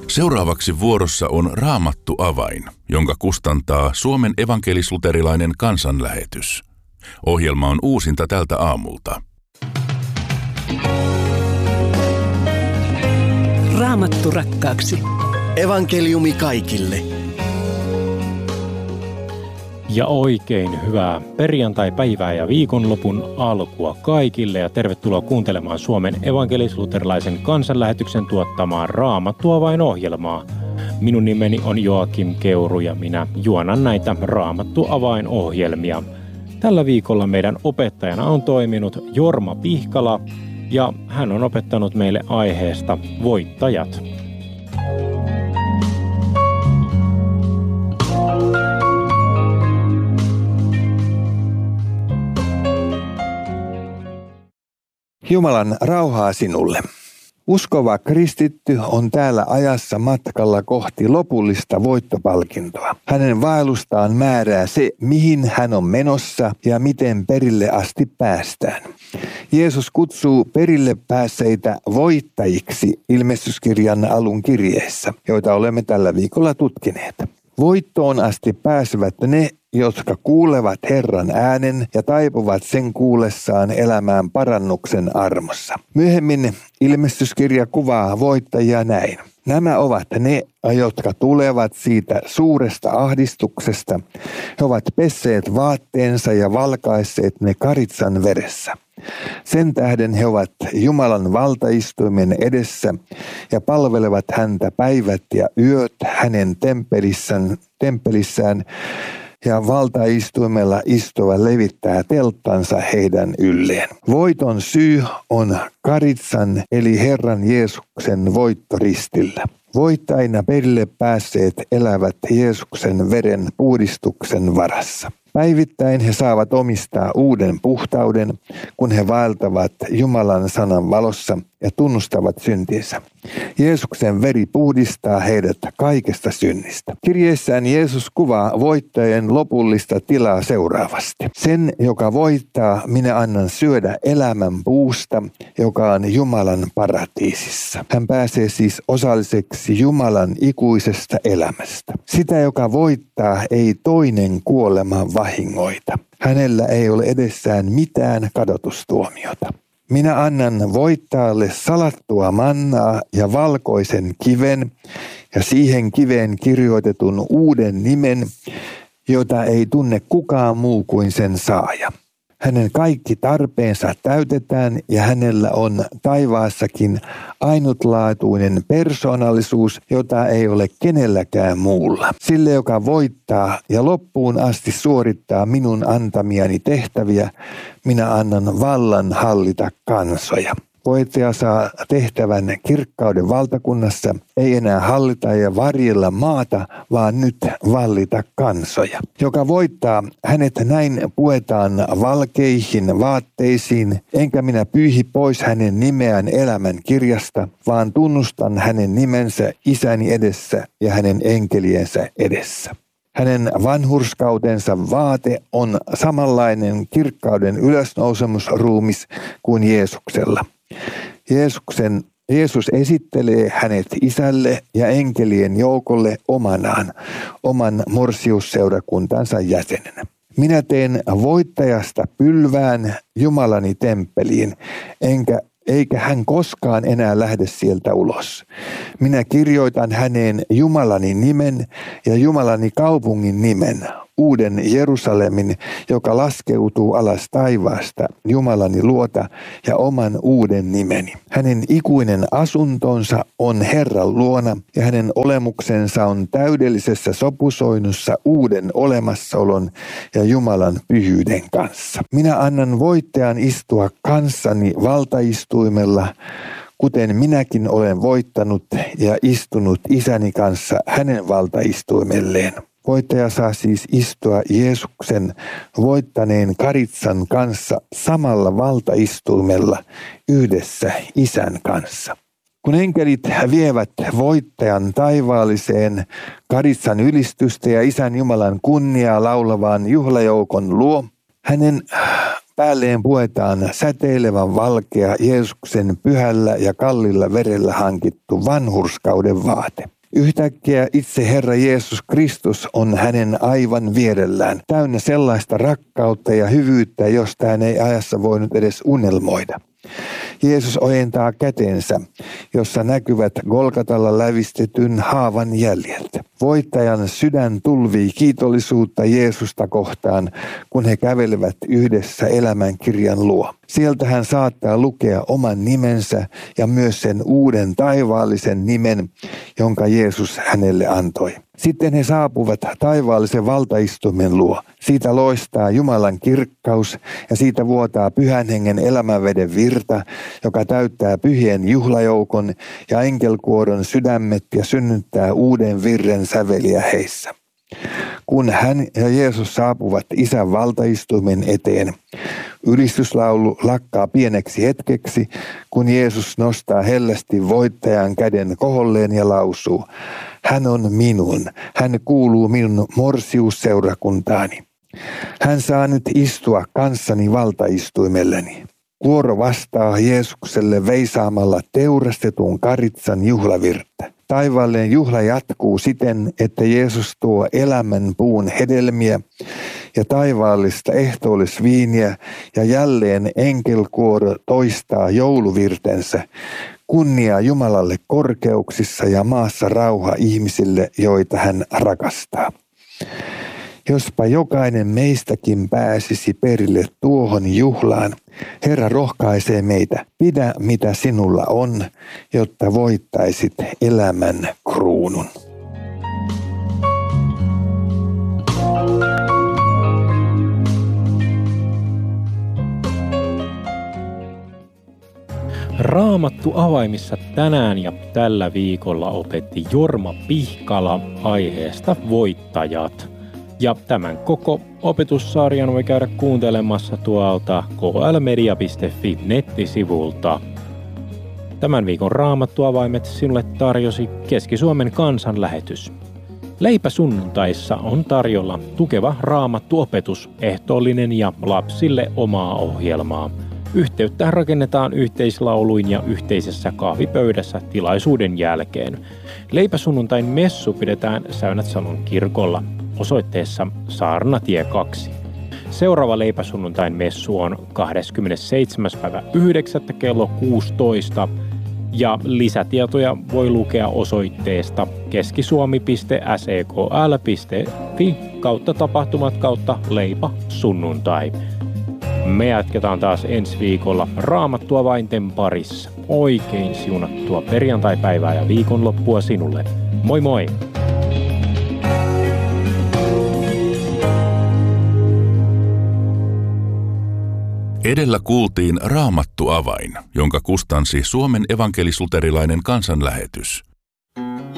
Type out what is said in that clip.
Seuraavaksi vuorossa on Raamattu avain, jonka kustantaa Suomen evankelis-luterilainen kansanlähetys. Ohjelma on uusinta tältä aamulta. Raamattu rakkaaksi. Evankeliumi kaikille. Ja oikein hyvää perjantai-päivää ja viikonlopun alkua kaikille ja tervetuloa kuuntelemaan Suomen evankelis-luterilaisen kansanlähetyksen tuottamaa Raamattu avain -ohjelmaa. Minun nimeni on Joakim Keuru ja minä juonan näitä Raamattu avain -ohjelmia. Tällä viikolla meidän opettajana on toiminut Jorma Pihkala ja hän on opettanut meille aiheesta voittajat. Jumalan rauhaa sinulle. Uskova kristitty on täällä ajassa matkalla kohti lopullista voittopalkintoa. Hänen vaellustaan määrää se, mihin hän on menossa ja miten perille asti päästään. Jeesus kutsuu perille päässeitä voittajiksi ilmestyskirjan alun kirjeessä, joita olemme tällä viikolla tutkineet. Voittoon asti pääsevät ne, jotka kuulevat Herran äänen ja taipuvat sen kuullessaan elämään parannuksen armossa. Myöhemmin ilmestyskirja kuvaa voittajia näin. Nämä ovat ne, jotka tulevat siitä suuresta ahdistuksesta. He ovat pesseet vaatteensa ja valkaisseet ne karitsan veressä. Sen tähden he ovat Jumalan valtaistuimen edessä ja palvelevat häntä päivät ja yöt hänen temppelissään ja valtaistuimella istuva levittää telttansa heidän ylleen. Voiton syy on karitsan eli Herran Jeesuksen voitto ristillä. Voittajina perille päässeet elävät Jeesuksen veren puhdistuksen varassa. Päivittäin he saavat omistaa uuden puhtauden, kun he vaeltavat Jumalan sanan valossa ja tunnustavat syntinsä. Jeesuksen veri puhdistaa heidät kaikesta synnistä. Kirjeessään Jeesus kuvaa voittajien lopullista tilaa seuraavasti. Sen, joka voittaa, minä annan syödä elämän puusta, joka on Jumalan paratiisissa. Hän pääsee siis osalliseksi Jumalan ikuisesta elämästä. Sitä, joka voittaa, ei toinen kuolema vahingoita. Hänellä ei ole edessään mitään kadotustuomiota. Minä annan voittajalle salattua mannaa ja valkoisen kiven ja siihen kiveen kirjoitetun uuden nimen, jota ei tunne kukaan muu kuin sen saaja. Hänen kaikki tarpeensa täytetään ja hänellä on taivaassakin ainutlaatuinen persoonallisuus, jota ei ole kenelläkään muulla. Sille, joka voittaa ja loppuun asti suorittaa minun antamiani tehtäviä, minä annan vallan hallita kansoja. Voittaja saa tehtävän kirkkauden valtakunnassa, ei enää hallita ja varjella maata, vaan nyt vallita kansoja. Joka voittaa, hänet näin puetaan valkeihin vaatteisiin, enkä minä pyyhi pois hänen nimeään elämän kirjasta, vaan tunnustan hänen nimensä Isäni edessä ja hänen enkeliensä edessä. Hänen vanhurskautensa vaate on samanlainen kirkkauden ylösnousemusruumis kuin Jeesuksella. Jeesus esittelee hänet Isälle ja enkelien joukolle oman morsiusseurakuntansa jäsenenä. Minä teen voittajasta pylvään Jumalani temppeliin, eikä hän koskaan enää lähde sieltä ulos. Minä kirjoitan häneen Jumalani nimen ja Jumalani kaupungin nimen, uuden Jerusalemin, joka laskeutuu alas taivaasta, Jumalani luota ja oman uuden nimeni. Hänen ikuinen asuntonsa on Herran luona ja hänen olemuksensa on täydellisessä sopusoinnussa uuden olemassaolon ja Jumalan pyhyyden kanssa. Minä annan voittajan istua kanssani valtaistuimella, kuten minäkin olen voittanut ja istunut Isäni kanssa hänen valtaistuimelleen. Voittaja saa siis istua Jeesuksen voittaneen karitsan kanssa samalla valtaistuimella yhdessä Isän kanssa. Kun enkelit vievät voittajan taivaalliseen karitsan ylistystä ja Isän Jumalan kunniaa laulavaan juhlajoukon luo, hänen päälleen puetaan säteilevän valkea Jeesuksen pyhällä ja kallilla verellä hankittu vanhurskauden vaate. Yhtäkkiä itse Herra Jeesus Kristus on hänen aivan vierellään, täynnä sellaista rakkautta ja hyvyyttä, josta hän ei ajassa voinut edes unelmoida. Jeesus ojentaa kätensä, jossa näkyvät Golgatalla lävistetyn haavan jäljet. Voittajan sydän tulvii kiitollisuutta Jeesusta kohtaan, kun he kävelevät yhdessä elämänkirjan luo. Sieltä hän saattaa lukea oman nimensä ja myös sen uuden taivaallisen nimen, jonka Jeesus hänelle antoi. Sitten he saapuvat taivaallisen valtaistuimen luo. Siitä loistaa Jumalan kirkkaus ja siitä vuotaa Pyhän Hengen elämänveden virta, joka täyttää pyhien juhlajoukon ja enkelkuoron sydämet ja synnyttää uuden virren säveliä heissä. Kun hän ja Jeesus saapuvat Isän valtaistuimen eteen, ylistyslaulu lakkaa pieneksi hetkeksi, kun Jeesus nostaa hellästi voittajan käden koholleen ja lausuu: hän on minun, hän kuuluu minun morsiusseurakuntaani. Hän saa nyt istua kanssani valtaistuimelleni. Kuoro vastaa Jeesukselle veisaamalla teurastetun karitsan juhlavirttä. Taivaallinen juhla jatkuu siten, että Jeesus tuo elämän puun hedelmiä ja taivaallista ehtoollisviiniä ja jälleen enkelkuoro toistaa jouluvirtensä. Kunnia Jumalalle korkeuksissa ja maassa rauha ihmisille, joita hän rakastaa. Jospa jokainen meistäkin pääsisi perille tuohon juhlaan, Herra rohkaisee meitä, pidä mitä sinulla on, jotta voittaisit elämän kruunun. Raamattu avaimissa tänään ja tällä viikolla opetti Jorma Pihkala aiheesta voittajat. Ja tämän koko opetussarjan voi käydä kuuntelemassa tuolta klmedia.fi nettisivulta. Tämän viikon Raamattuavaimet sinulle tarjosi Keski-Suomen kansanlähetys. Leipäsunnuntaissa on tarjolla tukeva raamattuopetus, ehtoollinen ja lapsille omaa ohjelmaa. Yhteyttä rakennetaan yhteislauluin ja yhteisessä kahvipöydässä tilaisuuden jälkeen. Leipäsunnuntain messu pidetään Säynät-Salon kirkolla osoitteessa Saarnatie 2. Seuraava leipäsunnuntain messu on 27.9. kello 16 ja lisätietoja voi lukea osoitteesta keskisuomi.sekl.fi/tapahtumat/leipä-sunnuntai. Me jatketaan taas ensi viikolla Raamattuavainten parissa. Oikein siunattua perjantaipäivää ja viikonloppua sinulle. Moi moi! Edellä kuultiin Raamattuavain, jonka kustansi Suomen evankelis-luterilainen kansanlähetys.